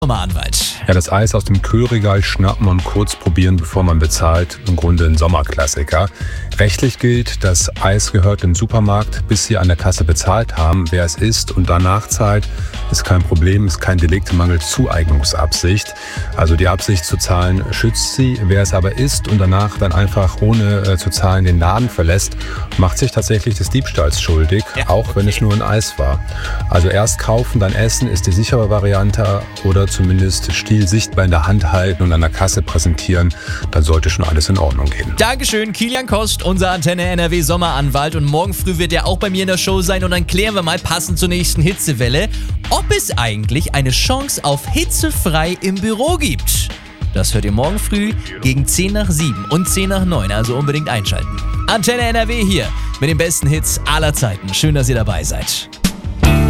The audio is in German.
Sommeranwalt. Ja, das Eis aus dem Kühlregal schnappen und kurz probieren, bevor man bezahlt. Im Grunde ein Sommerklassiker. Rechtlich gilt, das Eis gehört im Supermarkt, bis Sie an der Kasse bezahlt haben. Wer es isst und danach zahlt, ist kein Problem, ist kein Delikt mangels Zueignungsabsicht. Also die Absicht zu zahlen schützt Sie. Wer es aber isst und danach dann einfach ohne zu zahlen den Laden verlässt, macht sich tatsächlich des Diebstahls schuldig, auch wenn es nur ein Eis war. Also erst kaufen, dann essen ist die sichere Variante oder zumindest Stiel sichtbar in der Hand halten und an der Kasse präsentieren, dann sollte schon alles in Ordnung gehen. Dankeschön, Kilian Kost, unser Antenne NRW Sommeranwalt. Und morgen früh wird er auch bei mir in der Show sein und dann klären wir mal passend zur nächsten Hitzewelle, ob es eigentlich eine Chance auf hitzefrei im Büro gibt. Das hört ihr morgen früh gegen 10 nach 7 und 10 nach 9, also unbedingt einschalten. Antenne NRW hier mit den besten Hits aller Zeiten. Schön, dass ihr dabei seid.